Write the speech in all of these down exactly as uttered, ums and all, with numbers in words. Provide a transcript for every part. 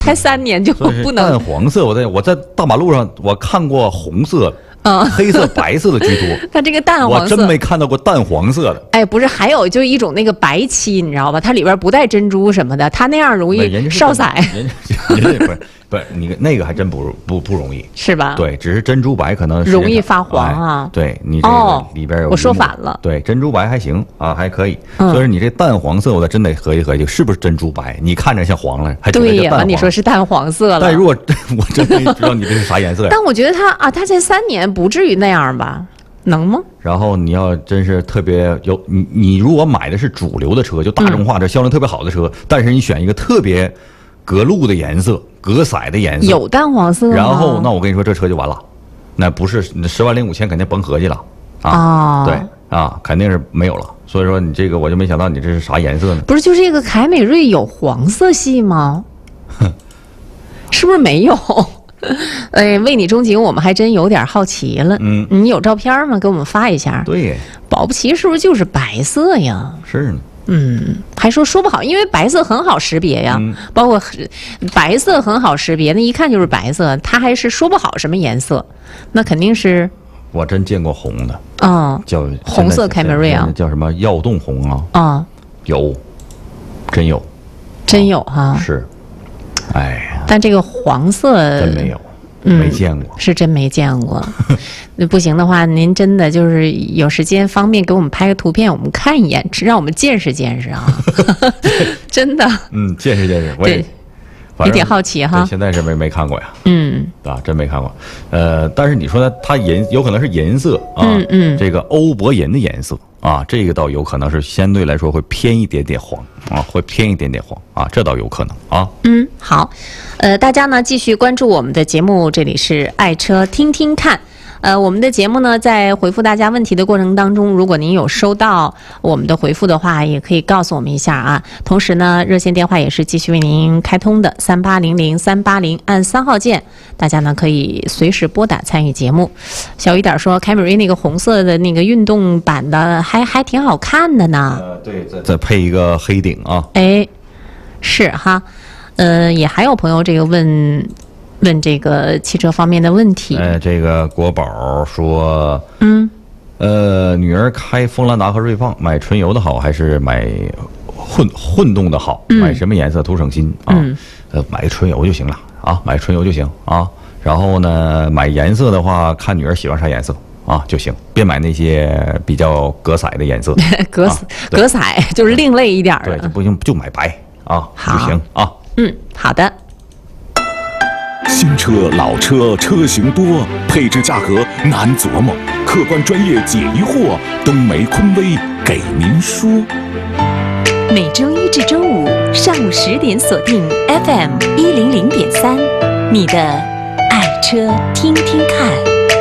才三年就不能。 淡黄色，我在我在大马路上我看过红色。 嗯， 黑色、白色的居多。 它这个淡黄色， 我真没看到过淡黄色的。 哎，不是，还有就是一种那个白漆，你知道吧？它里边不带珍珠什么的，它那样容易烧色。 人家人家不是不是，你那个还真不不不容易， 是吧？ 对，只是珍珠白可能容易发黄啊。 哎、对你这个里边有、 哦，我说反了。 对，珍珠白还行啊，还可以。嗯、所以你这淡黄色，我真得合计合计，是不是珍珠白？你看着像黄了，还对呀？你说是淡黄色了。 但如果我真没知道你这是啥颜色呀？ 但我觉得它啊，它才三年，不至于那样吧？能吗？ 然后你要真是特别有你，你如果买的是主流的车，就大众化的、嗯、销量特别好的车，但是你选一个特别隔路的颜色、隔色的颜色， 有淡黄色吗？ 然后那我跟你说，这车就完了，那不是十万零五千肯定甭合计了啊！ 哦、 对啊，肯定是没有了。所以说你这个我就没想到你这是啥颜色呢？ 不是，就这个凯美瑞有黄色系吗？是不是没有？哎，为你钟情，我们还真有点好奇了。 嗯， 你有照片吗？给我们发一下。 对， 保不齐是不是就是白色呀？ 是呢。 嗯，还说说不好，因为白色很好识别呀， 嗯、 包括白色很好识别，那一看就是白色。它还是说不好什么颜色，那肯定是。 我真见过红的， 嗯、哦， 叫红色凯美瑞啊， 叫什么耀动红啊？ 啊、哦， 有，真有， 真有哈、啊。 是。哎呀， 但这个黄色真没有，嗯、没见过， 是真没见过。那不行的话，您真的就是有时间方便给我们拍个图片，我们看一眼，让我们见识见识啊！真的， 嗯，见识见识，我也也挺好奇哈。 现在是没没看过呀， 嗯， 啊，真没看过。呃，但是你说它它银有可能是银色啊， 嗯嗯， 这个欧泊银的颜色。啊，这个倒有可能是相对来说会偏一点点黄啊，会偏一点点黄啊，这倒有可能啊。 嗯，好，呃，大家呢继续关注我们的节目，这里是爱车听听看。呃，我们的节目呢，在回复大家问题的过程当中，如果您有收到我们的回复的话，也可以告诉我们一下啊。同时呢，热线电话也是继续为您开通的，三八零零三八零，按三号键，大家呢可以随时拨打参与节目。小雨点说，凯美瑞那个红色的那个运动版的还还挺好看的呢。 呃，对，再再配一个黑顶啊。 哎，是哈，呃，也还有朋友这个问。问这个汽车方面的问题。 哎，这个国宝说， 嗯， 呃，女儿开锋兰达和锐放，买纯油的好还是买混混动的好？ 嗯、 买什么颜色图省心啊？ 嗯、 呃，买纯油就行了啊，买纯油就行啊。然后呢，买颜色的话，看女儿喜欢啥颜色啊就行，别买那些比较隔色的颜色。 隔色、啊、隔色就是另类一点的。 对，就不行，就买白啊就行啊。 嗯，好的。 新车、老车，车型多，配置价格难琢磨，客观专业解疑惑，东梅坤威给您说。 每周一至周五上午十点锁定 F M 一零零点三，你的爱车听听看。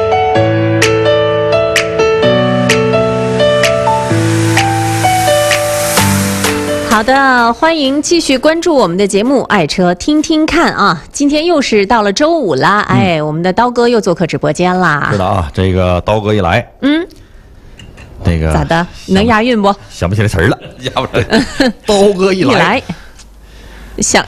好的，欢迎继续关注我们的节目《爱车听听看》啊！今天又是到了周五啦，嗯、哎，我们的刀哥又做客直播间啦。 是的啊，这个刀哥一来， 嗯， 那个咋的？能押韵不？ 想不起来词儿了，押不出来。刀哥一来， 一来想，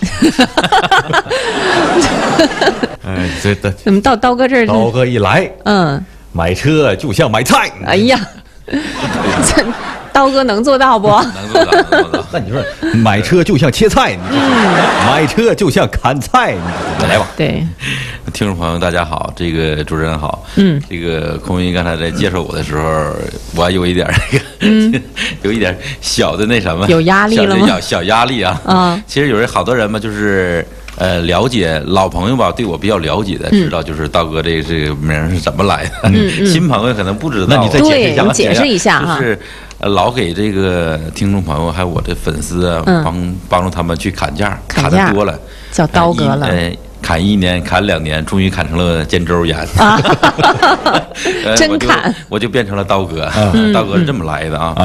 哎，这这怎么到刀哥这儿？ 刀哥一来， 嗯， 买车就像买菜。 哎呀，这。刀哥能做到不？ 能做到，能做到。那你说买车就像切菜，嗯、买车就像砍菜，你来吧。 对， 听众朋友大家好，这个主持人好。 嗯， 这个空云刚才在介绍我的时候，我还有一点那个， 嗯、 有一点小的那什么， 有压力了吗？ 小小压力啊。 啊、嗯， 其实有人好多人嘛，就是呃了解老朋友吧，对我比较了解的， 嗯、 知道就是刀哥这个这个名是怎么来的。 嗯嗯、 新朋友可能不知道， 那你再解释一下， 你解释一下哈。就是老给这个听众朋友还有我的粉丝啊， 嗯、 帮帮助他们去砍价， 砍的多了， 叫刀哥了。 呃，砍一年，砍两年，终于砍成了肩周炎。 啊，真砍！ 我就变成了刀哥， 嗯、 刀哥是这么来的啊。 哎，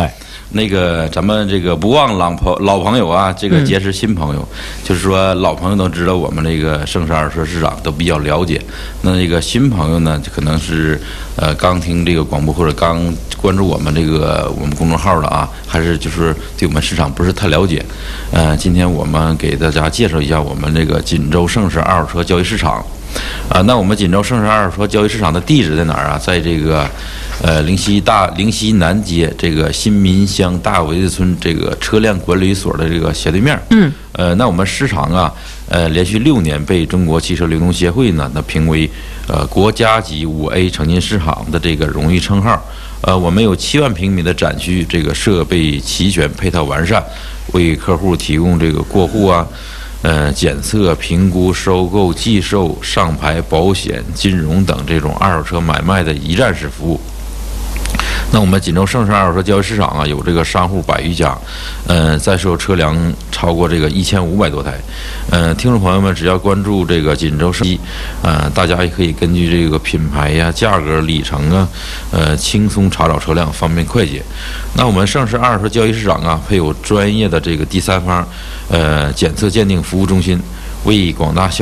那个咱们这个不忘老朋老朋友啊，这个结识新朋友，嗯、就是说老朋友都知道我们这个盛世二手车市场都比较了解，那这个新朋友呢，可能是呃刚听这个广播或者刚关注我们这个我们公众号的啊，还是就是对我们市场不是太了解。呃，今天我们给大家介绍一下我们这个锦州盛世二手车交易市场。啊，那我们锦州盛世二手车交易市场的地址在哪儿啊？在这个，呃，灵溪大灵溪南街这个新民乡大围子村这个车辆管理所的这个斜对面。嗯。呃，那我们市场啊，呃，连续六年被中国汽车流通协会呢，那评为呃国家级五 A 城镇市场的这个荣誉称号。呃，我们有七万平米的展区，这个设备齐全，配套完善，为客户提供这个过户啊。呃，检测、评估、收购、寄售、上牌、保险、金融等这种二手车买卖的一站式服务。那我们锦州盛世二手车交易市场啊，有这个商户百余家，呃，在售车辆超过这个一千五百多台。呃，听众朋友们只要关注这个锦州盛，呃，大家也可以根据这个品牌呀、价格、里程啊，呃，轻松查找车辆，方便快捷。那我们盛世二手车交易市场啊，配有专业的这个第三方呃检测鉴定服务中心，为广大消